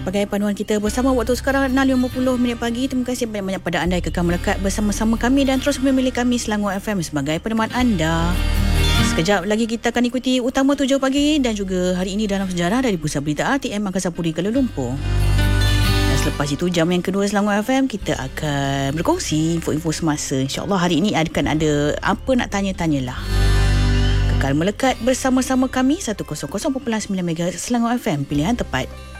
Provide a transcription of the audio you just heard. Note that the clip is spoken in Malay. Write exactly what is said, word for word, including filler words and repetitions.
sebagai panduan kita bersama waktu sekarang enam lima puluh minit pagi. Terima kasih banyak-banyak pada anda yang kekal melekat bersama-sama kami dan terus memilih kami Selangor F M sebagai peneman anda. Sekejap lagi kita akan ikuti utama tujuh pagi dan juga hari ini dalam sejarah dari Pusat Berita R T M Angkasa Puri Kuala Lumpur. Dan selepas itu jam yang kedua Selangor F M kita akan berkongsi info-info semasa. InsyaAllah hari ini akan ada apa nak tanya-tanyalah. Kekal melekat bersama-sama kami seratus kosong kosong perpuluhan sembilan megahertz Selangor F M, pilihan tepat.